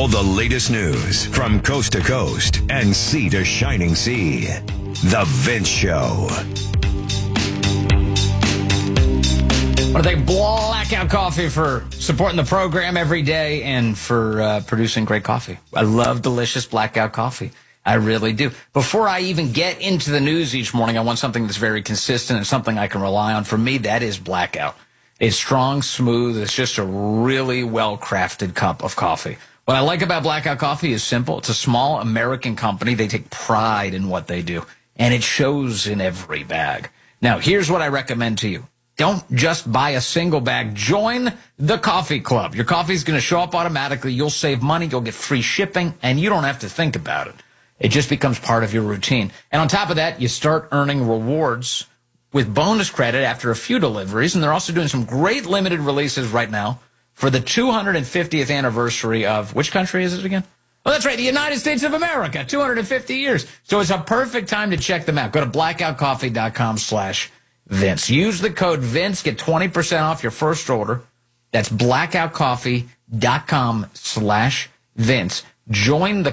the latest news from coast to coast and sea to shining sea. The Vince Show. I want to thank Blackout Coffee for supporting the program every day and for producing great coffee. I love delicious Blackout Coffee. I really do. Before I even get into the news each morning, I want something that's very consistent and something I can rely on. For me, that is Blackout. It's strong, smooth. It's just a really well-crafted cup of coffee. What I like about Blackout Coffee is simple. It's a small American company. They take pride in what they do, and it shows in every bag. Now, here's what I recommend to you. Don't just buy a single bag. Join the coffee club. Your coffee is going to show up automatically. You'll save money. You'll get free shipping, and you don't have to think about it. It just becomes part of your routine. And on top of that, you start earning rewards with bonus credit after a few deliveries. And they're also doing some great limited releases right now for the 250th anniversary of, which country is it again? Oh, that's right, the United States of America, 250 years. So it's a perfect time to check them out. Go to blackoutcoffee.com/Vince. Use the code Vince, get 20% off your first order. That's blackoutcoffee.com/Vince. Join the